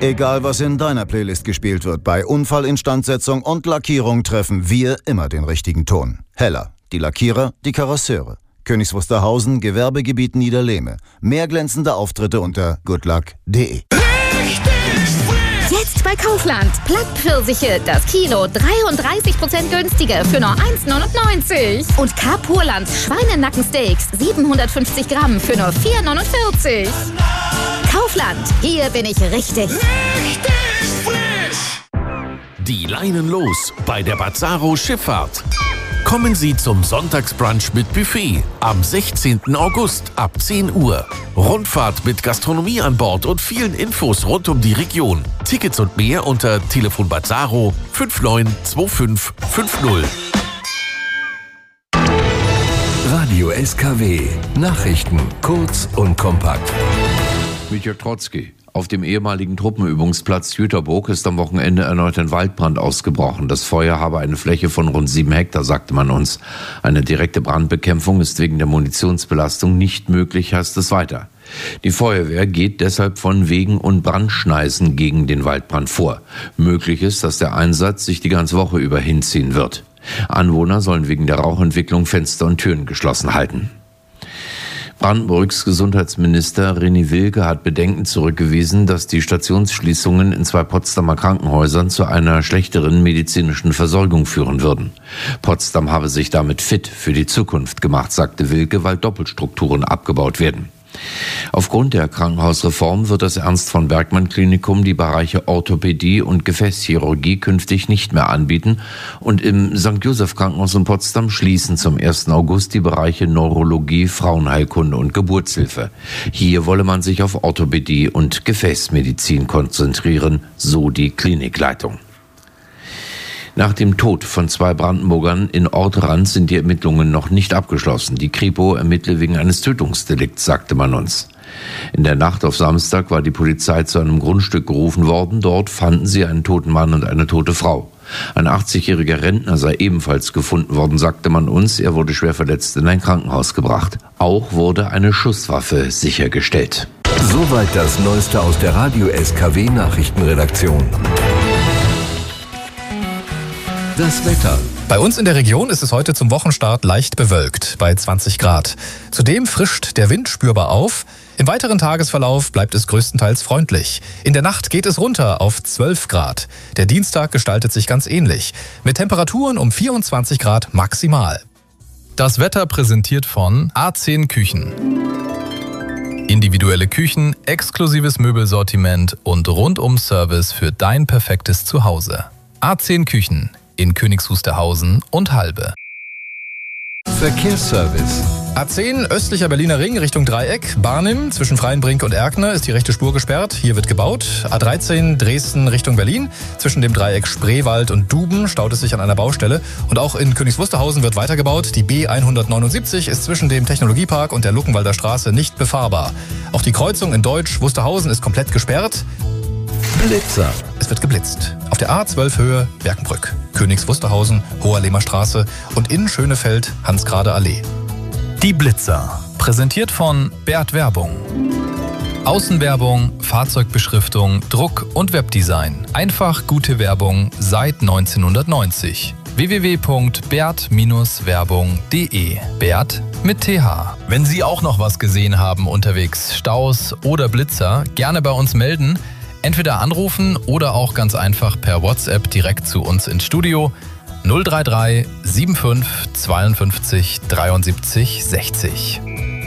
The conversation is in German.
Egal, was in deiner Playlist gespielt wird, bei Unfallinstandsetzung und Lackierung treffen wir immer den richtigen Ton. Heller, die Lackierer, die Karosseure. Königs Wusterhausen, Gewerbegebiet Niederlehme. Mehr glänzende Auftritte unter goodluck.de. Jetzt bei Kaufland. Plattpfirsiche, das Kilo 33% günstiger für nur 1,99. Und Kapurland Schweinenackensteaks 750 Gramm für nur 4,49. Kaufland, hier bin ich richtig frisch. Die Leinen los bei der Bazzaro Schifffahrt. Kommen Sie zum Sonntagsbrunch mit Buffet am 16. August ab 10 Uhr. Rundfahrt mit Gastronomie an Bord und vielen Infos rund um die Region. Tickets und mehr unter Telefon Bazzaro 592550. Radio SKW. Nachrichten kurz und kompakt. Mit Jörg Trotzki. Auf dem ehemaligen Truppenübungsplatz Jüterburg ist am Wochenende erneut ein Waldbrand ausgebrochen. Das Feuer habe eine Fläche von rund 7 Hektar, sagte man uns. Eine direkte Brandbekämpfung ist wegen der Munitionsbelastung nicht möglich, heißt es weiter. Die Feuerwehr geht deshalb von Wegen und Brandschneisen gegen den Waldbrand vor. Möglich ist, dass der Einsatz sich die ganze Woche über hinziehen wird. Anwohner sollen wegen der Rauchentwicklung Fenster und Türen geschlossen halten. Brandenburgs Gesundheitsminister René Wilke hat Bedenken zurückgewiesen, dass die Stationsschließungen in 2 Potsdamer Krankenhäusern zu einer schlechteren medizinischen Versorgung führen würden. Potsdam habe sich damit fit für die Zukunft gemacht, sagte Wilke, weil Doppelstrukturen abgebaut werden. Aufgrund der Krankenhausreform wird das Ernst-von-Bergmann-Klinikum die Bereiche Orthopädie und Gefäßchirurgie künftig nicht mehr anbieten und im St. Joseph Krankenhaus in Potsdam schließen zum 1. August die Bereiche Neurologie, Frauenheilkunde und Geburtshilfe. Hier wolle man sich auf Orthopädie und Gefäßmedizin konzentrieren, so die Klinikleitung. Nach dem Tod von 2 Brandenburgern in Ortrand sind die Ermittlungen noch nicht abgeschlossen. Die Kripo ermittle wegen eines Tötungsdelikts, sagte man uns. In der Nacht auf Samstag war die Polizei zu einem Grundstück gerufen worden. Dort fanden sie einen toten Mann und eine tote Frau. Ein 80-jähriger Rentner sei ebenfalls gefunden worden, sagte man uns. Er wurde schwer verletzt in ein Krankenhaus gebracht. Auch wurde eine Schusswaffe sichergestellt. Soweit das Neueste aus der Radio SKW Nachrichtenredaktion. Das Wetter. Bei uns in der Region ist es heute zum Wochenstart leicht bewölkt, bei 20 Grad. Zudem frischt der Wind spürbar auf. Im weiteren Tagesverlauf bleibt es größtenteils freundlich. In der Nacht geht es runter auf 12 Grad. Der Dienstag gestaltet sich ganz ähnlich, mit Temperaturen um 24 Grad maximal. Das Wetter präsentiert von A10 Küchen. Individuelle Küchen, exklusives Möbelsortiment und Rundum-Service für dein perfektes Zuhause. A10 Küchen. In Königs Wusterhausen und Halbe. Verkehrsservice. A10 östlicher Berliner Ring Richtung Dreieck. Barnim zwischen Freienbrink und Erkner ist die rechte Spur gesperrt. Hier wird gebaut. A13 Dresden Richtung Berlin. Zwischen dem Dreieck Spreewald und Duben staut es sich an einer Baustelle. Und auch in Königs Wusterhausen wird weitergebaut. Die B179 ist zwischen dem Technologiepark und der Luckenwalder Straße nicht befahrbar. Auch die Kreuzung in Deutsch Wusterhausen ist komplett gesperrt. Blitzer. Es wird geblitzt. Auf der A12 Höhe Berkenbrück, Königs Wusterhausen, Hoherlehmer Straße und in Schönefeld Hansgrade Allee. Die Blitzer. Präsentiert von Bert Werbung. Außenwerbung, Fahrzeugbeschriftung, Druck und Webdesign. Einfach gute Werbung seit 1990. www.bert-werbung.de. Bert mit TH. Wenn Sie auch noch was gesehen haben unterwegs, Staus oder Blitzer, gerne bei uns melden. Entweder anrufen oder auch ganz einfach per WhatsApp direkt zu uns ins Studio 033 75 52 73 60.